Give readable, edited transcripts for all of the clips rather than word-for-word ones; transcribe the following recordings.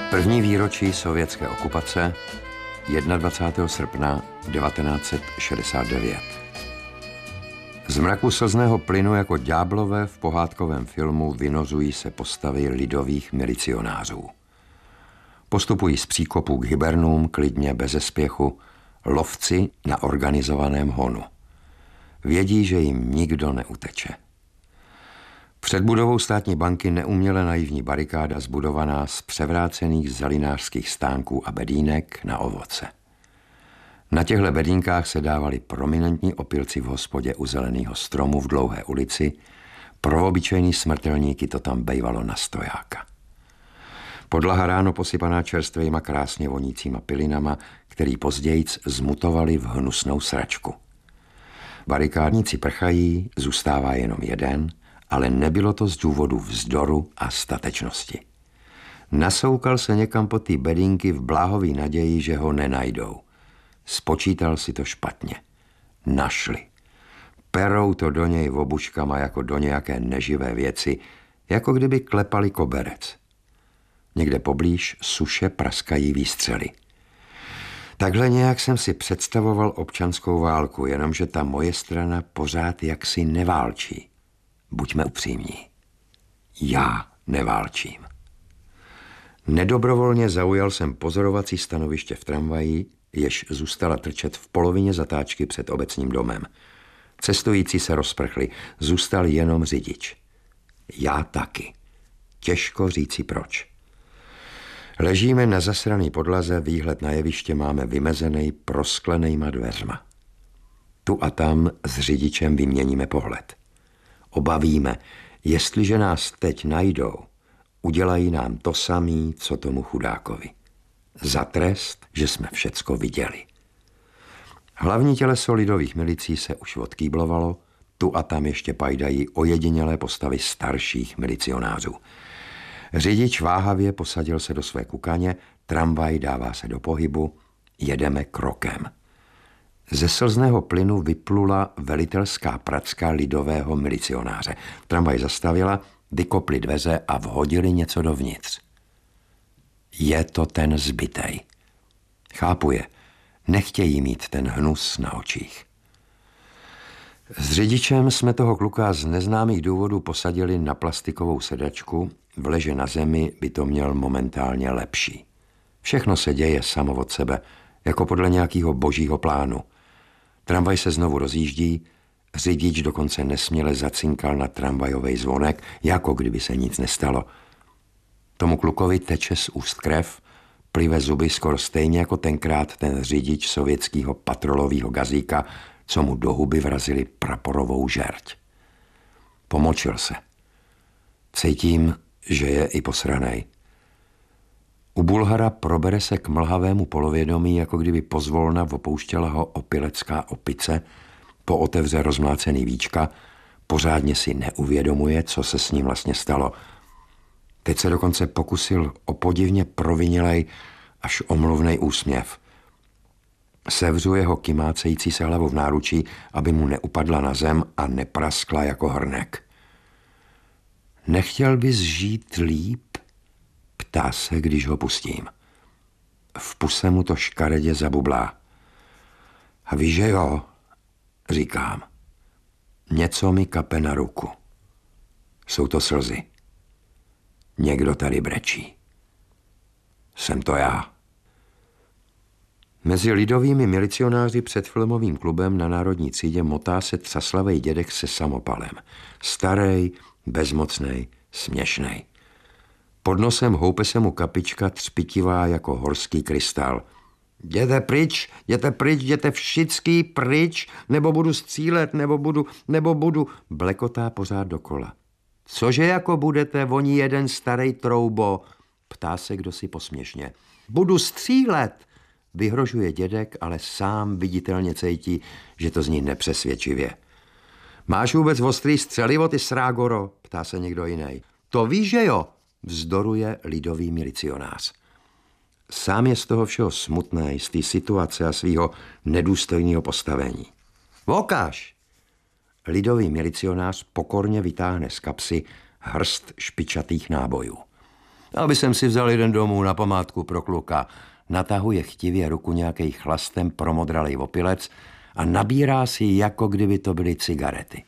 První výročí sovětské okupace 21. srpna 1969. Z mraku slzného plynu jako ďáblové v pohádkovém filmu vynořují se postavy lidových milicionářů. Postupují z příkopu k hybernům klidně, beze spěchu, lovci na organizovaném honu. Vědí, že jim nikdo neuteče. Před budovou státní banky neuměle naivní barikáda zbudovaná z převrácených zelinářských stánků a bedínek na ovoce. Na těchto bedínkách se dávali prominentní opilci v hospodě u zeleného stromu v dlouhé ulici, pro obyčejný smrtelníky to tam bejvalo na stojáka. Podlaha ráno posypaná čerstvejma krásně vonícíma pilinama, který pozdějíc zmutovali v hnusnou sračku. Barikádníci prchají, zůstává jenom jeden, ale nebylo to z důvodu vzdoru a statečnosti. Nasoukal se někam po té bedínky v bláhový naději, že ho nenajdou. Spočítal si to špatně. Našli. Perou to do něj obuškama jako do nějaké neživé věci, jako kdyby klepali koberec. Někde poblíž suše praskají výstřely. Takhle nějak jsem si představoval občanskou válku, jenomže ta moje strana pořád jaksi neválčí. Buďme upřímní. Já neválčím. Nedobrovolně zaujal jsem pozorovací stanoviště v tramvaji, jež zůstala trčet v polovině zatáčky před obecním domem. Cestující se rozprchli, zůstal jenom řidič. Já taky. Těžko říci proč. Ležíme na zasraný podlaze, výhled na jeviště máme vymezený prosklenejma dveřma. Tu a tam s řidičem vyměníme pohled. Obavíme, jestliže nás teď najdou, udělají nám to samý, co tomu chudákovi. Za trest, že jsme všecko viděli. Hlavní těleso lidových milicí se už odkýblovalo, tu a tam ještě pajdají ojedinělé postavy starších milicionářů. Řidič váhavě posadil se do své kukaně, tramvaj dává se do pohybu, jedeme krokem. Ze slzného plynu vyplula velitelská pracka lidového milicionáře. Tramvaj zastavila, vykopli dveře a vhodili něco dovnitř. Je to ten zbytej. Chápu je. Nechtějí mít ten hnus na očích. S řidičem jsme toho kluka z neznámých důvodů posadili na plastikovou sedačku, v leže na zemi by to měl momentálně lepší. Všechno se děje samo od sebe, jako podle nějakého božího plánu. Tramvaj se znovu rozjíždí, řidič dokonce nesměle zacinkal na tramvajový zvonek, jako kdyby se nic nestalo. Tomu klukovi teče z úst krev, plive zuby skoro stejně jako tenkrát ten řidič sovětského patrolového gazíka, co mu do huby vrazili praporovou žerť. Pomočil se. Cítím, že je i posranej. U Bulhara probere se k mlhavému polovědomí, jako kdyby pozvolna opouštěla ho opilecká opice, pootevře rozmlácený víčka, pořádně si neuvědomuje, co se s ním vlastně stalo. Teď se dokonce pokusil o podivně provinilej až omluvnej úsměv. Sevřu jeho kymácející se hlavu v náručí, aby mu neupadla na zem a nepraskla jako hrnek. Nechtěl bys žít líp? Ptá se, když ho pustím. V puse mu to škaredě zabublá. A víš, že jo, říkám. Něco mi kape na ruku. Jsou to slzy. Někdo tady brečí. Jsem to já. Mezi lidovými milicionáři před filmovým klubem na Národní třídě motá se třaslavej dědek se samopalem. Starej, bezmocnej, směšnej. Pod nosem houpe se mu kapička třpitivá jako horský krystal. Jděte pryč, jděte všický pryč, nebo budu střílet, nebo budu, blekotá pořád dokola. Cože jako budete, voní jeden starej troubo, ptá se kdosi posměšně. Budu střílet, vyhrožuje dědek, ale sám viditelně cítí, že to zní nepřesvědčivě. Máš vůbec ostrý střelivo, ty srágoro, ptá se někdo jiný. To víš, že jo, vzdoruje lidový milicionář. Sám je z toho všeho smutnej, z té situace a svýho nedůstojného postavení. Vokáš! Lidový milicionář pokorně vytáhne z kapsy hrst špičatých nábojů. Aby jsem si vzal jeden domů na památku pro kluka. Natahuje chtivě ruku nějaký chlastem promodralej opilec a nabírá si, jako kdyby to byly cigarety.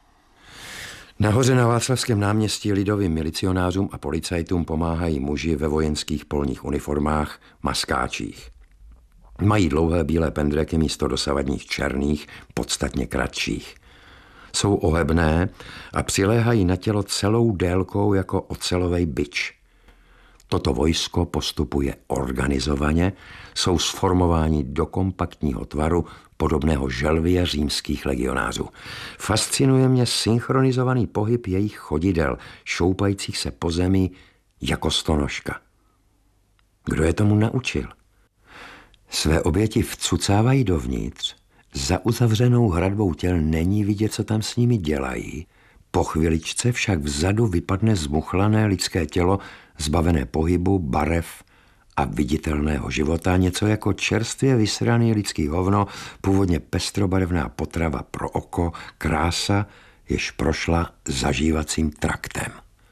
Nahoře na Václavském náměstí lidovým milicionářům a policajtům pomáhají muži ve vojenských polních uniformách, maskáčích. Mají dlouhé bílé pendreky místo dosavadních černých, podstatně kratších. Jsou ohebné a přiléhají na tělo celou délkou jako ocelovej bič. Toto vojsko postupuje organizovaně, jsou sformováni do kompaktního tvaru podobného želvě římských legionářů. Fascinuje mě synchronizovaný pohyb jejich chodidel, šoupajících se po zemi jako stonožka. Kdo je tomu naučil? Své oběti vcucávají dovnitř, za uzavřenou hradbou těl není vidět, co tam s nimi dělají. Po chviličce však vzadu vypadne zmuchlané lidské tělo, zbavené pohybu, barev a viditelného života, něco jako čerstvě vysraný lidský hovno, původně pestrobarevná potrava pro oko, krása, jež prošla zažívacím traktem.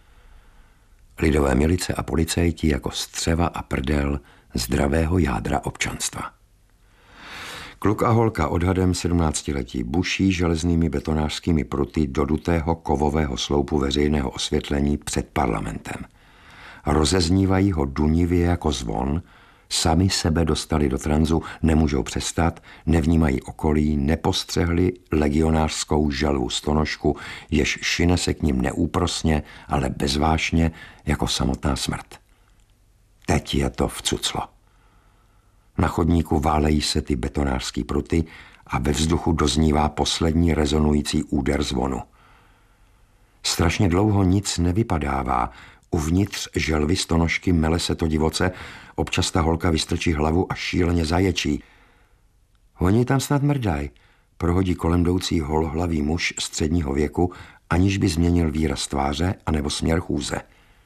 Lidové milice a policajti jako střeva a prdel zdravého jádra občanstva. Kluk a holka odhadem 17letí buší železnými betonářskými pruty do dutého kovového sloupu veřejného osvětlení před parlamentem. Rozeznívají ho dunivě jako zvon, sami sebe dostali do tranzu, nemůžou přestat, nevnímají okolí, nepostřehli legionářskou želvu stonožku, jež šine se k ním neúprosně, ale bezvášně jako samotná smrt. Teď je to vcuclo. Na chodníku válejí se ty betonářský pruty a ve vzduchu doznívá poslední rezonující úder zvonu. Strašně dlouho nic nevypadává. Uvnitř želvy stonožky mele se to divoce, občas ta holka vystrčí hlavu a šíleně zaječí. Oni tam snad mrdaj, prohodí kolem jdoucí holohlavý muž středního věku, aniž by změnil výraz tváře anebo směr chůze.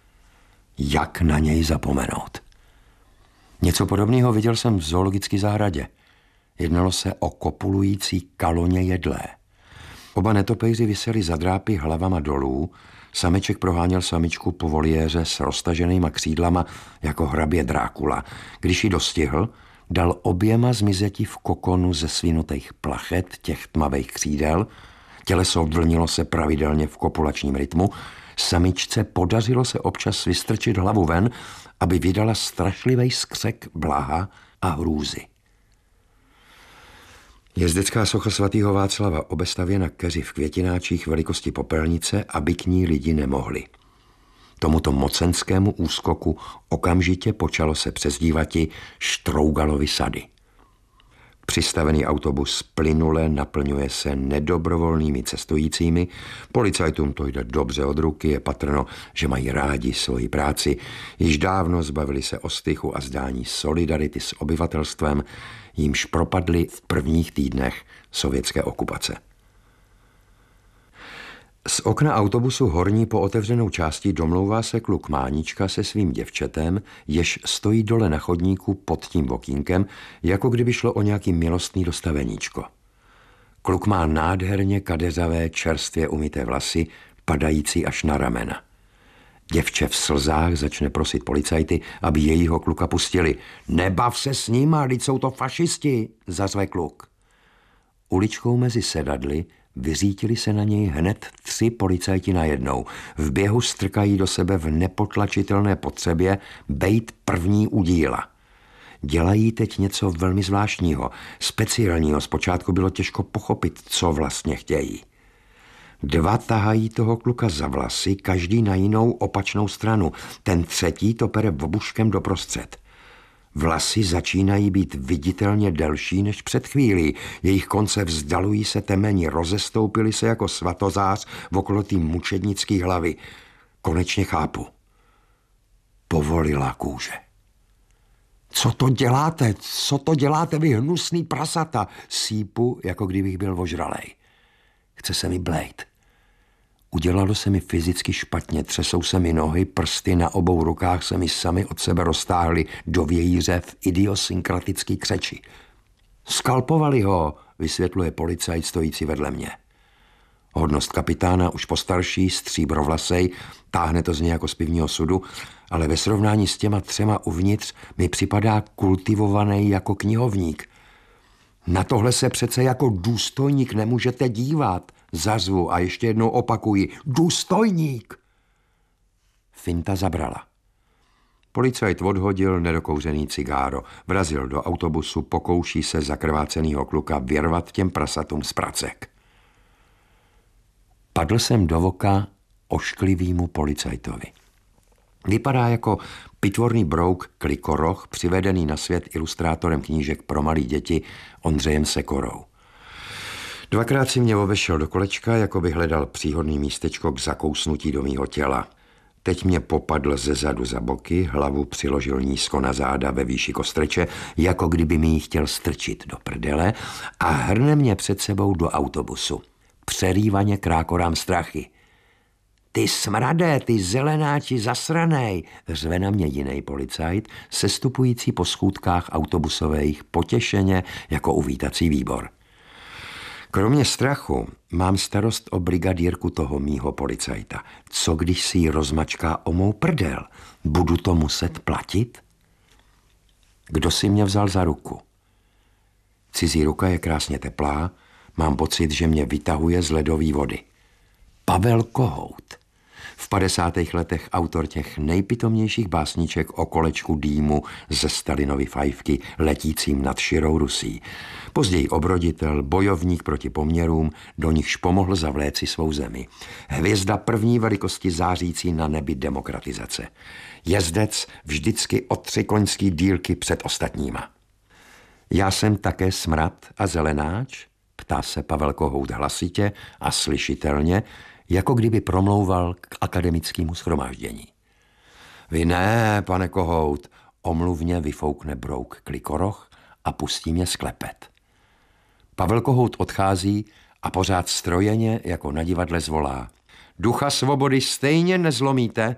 Jak na něj zapomenout? Něco podobného viděl jsem v zoologické zahradě. Jednalo se o kopulující kaloně jedlé. Oba netopejři viseli za drápy hlavama dolů, sameček proháněl samičku po voliéře s roztaženýma křídlama jako hrabě Drákula. Když ji dostihl, dal oběma zmizeti v kokonu ze svinutých plachet těch tmavých křídel, těleso vlnilo se pravidelně v kopulačním rytmu, samičce podařilo se občas vystrčit hlavu ven, aby vydala strašlivý skřek bláha a hrůzy. Jezdecká socha svatého Václava obestavěna keři v květináčích velikosti popelnice, aby k ní lidi nemohli. Tomuto mocenskému úskoku okamžitě počalo se přezdívati Štrougalovy sady. Přistavený autobus plynule naplňuje se nedobrovolnými cestujícími. Policajtům to jde dobře od ruky, je patrno, že mají rádi svoji práci. Již dávno zbavili se ostychu a zdání solidarity s obyvatelstvem, jímž propadli v prvních týdnech sovětské okupace. Z okna autobusu horní po otevřenou části domlouvá se kluk Mánička se svým děvčetem, jež stojí dole na chodníku pod tím okýnkem, jako kdyby šlo o nějaký milostný dostaveníčko. Kluk má nádherně kadeřavé, čerstvě umyté vlasy, padající až na ramena. Děvče v slzách začne prosit policajty, aby jejího kluka pustili. Nebav se s nima, vždyť jsou to fašisti, zařve kluk. Uličkou mezi sedadly vyřítili se na něj hned 3 policajti najednou. V běhu strkají do sebe v nepotlačitelné potřebě bejt první u díla. Dělají teď něco velmi zvláštního, speciálního. Zpočátku bylo těžko pochopit, co vlastně chtějí. 2 tahají toho kluka za vlasy, každý na jinou opačnou stranu. Ten třetí to pere obuškem doprostřed. Vlasy začínají být viditelně delší než před chvílí. Jejich konce vzdalují se temeni, rozestoupily se jako svatozář okolo té mučednické hlavy. Konečně chápu. Povolila kůže. Co to děláte? Co to děláte, vy hnusný prasata? Sípu, jako kdybych byl ožralej. Chce se mi blejt. Udělalo se mi fyzicky špatně, třesou se mi nohy, prsty na obou rukách se mi sami od sebe roztáhly do vějíře v idiosynkratický křeči. Skalpovali ho, vysvětluje policajt stojící vedle mě. Hodnost kapitána už postarší, stříbrovlasej, táhne to z něj jako z pivního sudu, ale ve srovnání s těma 3 uvnitř mi připadá kultivovaný jako knihovník. Na tohle se přece jako důstojník nemůžete dívat. Zazvu a ještě jednou opakuji. Důstojník! Finta zabrala. Policajt odhodil nedokouřený cigáro, vrazil do autobusu, pokouší se zakrvácenýho kluka vyrvat těm prasatům z pracek. Padl jsem do voka ošklivýmu policajtovi. Vypadá jako pitvorný brouk Klikoroch, přivedený na svět ilustrátorem knížek pro malé děti Ondřejem Sekorou. 2krát si mě obešel do kolečka, jako by hledal příhodný místečko k zakousnutí do mýho těla. Teď mě popadl ze zadu za boky, hlavu přiložil nízko na záda ve výši kostreče, jako kdyby mi ji chtěl strčit do prdele a hrne mě před sebou do autobusu. Přerývaně krákorám strachy. Ty smradé, ty zelenáči zasranej, řve na mě jiný policajt, sestupující po schůdkách autobusových potěšeně jako uvítací výbor. Kromě strachu mám starost o brigadírku toho mýho policajta. Co když si ji rozmačká o mou prdel? Budu to muset platit? Kdo si mě vzal za ruku? Cizí ruka je krásně teplá, mám pocit, že mě vytahuje z ledové vody. Pavel Kohout. V 50. letech autor těch nejpitomnějších básniček o kolečku dýmu ze Stalinovy fajfky letícím nad širou Rusí. Později obroditel, bojovník proti poměrům, do nichž pomohl zavléci svou zemi. Hvězda první velikosti zářící na nebi demokratizace. Jezdec vždycky o 3 koňský dílky před ostatníma. Já jsem také smrad a zelenáč? Ptá se Pavel Kohout hlasitě a slyšitelně, jako kdyby promlouval k akademickému shromáždění. Vy ne, pane Kohout, omluvně vyfoukne brouk Klikoroch a pustí mě sklepet. Pavel Kohout odchází a pořád strojeně jako na divadle zvolá. Ducha svobody stejně nezlomíte?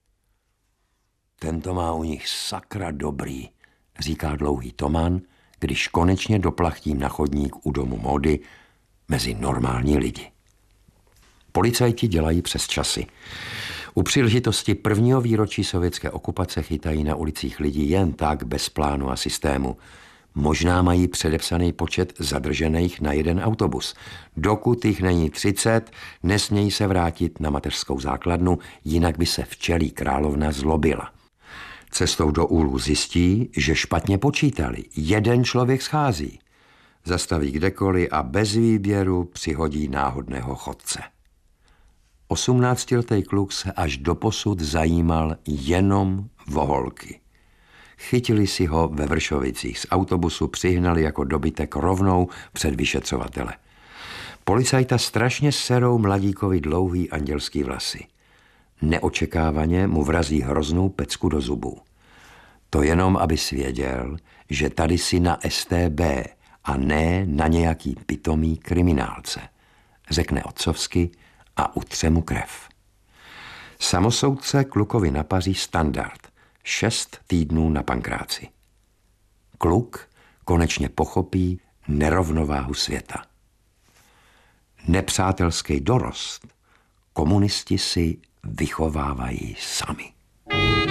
Tento má u nich sakra dobrý, říká dlouhý Toman, když konečně doplachtím na chodník u domu módy mezi normální lidi. Policajti dělají přes časy. U příležitosti 1. výročí sovětské okupace chytají na ulicích lidi jen tak, bez plánu a systému. Možná mají předepsaný počet zadržených na jeden autobus. Dokud jich není 30, nesmějí se vrátit na mateřskou základnu, jinak by se včelí královna zlobila. Cestou do úlu zjistí, že špatně počítali. Jeden člověk schází. Zastaví kdekoliv a bez výběru přihodí náhodného chodce. 18letý kluk se až doposud zajímal jenom o holky. Chytili si ho ve Vršovicích, z autobusu přihnali jako dobytek rovnou před vyšetřovatele. Policajta strašně serou mladíkovi dlouhý andělský vlasy. Neočekávaně mu vrazí hroznou pecku do zubů. To jenom, aby svěděl, že tady si na STB a ne na nějaký pitomý kriminálce. Řekne otcovsky a utře mu krev. Samosoudce klukovi napaří standard. 6 týdnů na pankráci. Kluk konečně pochopí nerovnováhu světa. Nepřátelský dorost komunisti si vychovávají sami.